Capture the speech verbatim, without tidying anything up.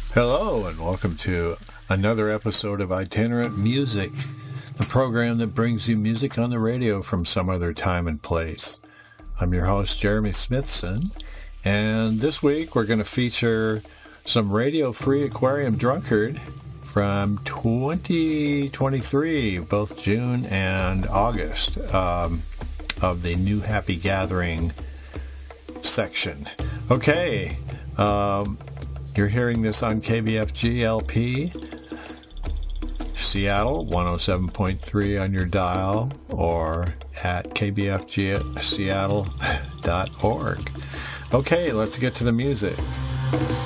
Hello, and welcome to another episode of Itinerant Music, the program that brings you music on the radio from some other time and place. I'm your host, Jeremy Smithson, and this week we're going to feature some Radio-Free Aquarium Drunkard from twenty twenty-three, both June and August, um, of the New Happy Gathering section. Okay, um... you're hearing this on K B F G L P, Seattle, one oh seven point three on your dial, or at k b f g seattle dot org. Okay, let's get to the music.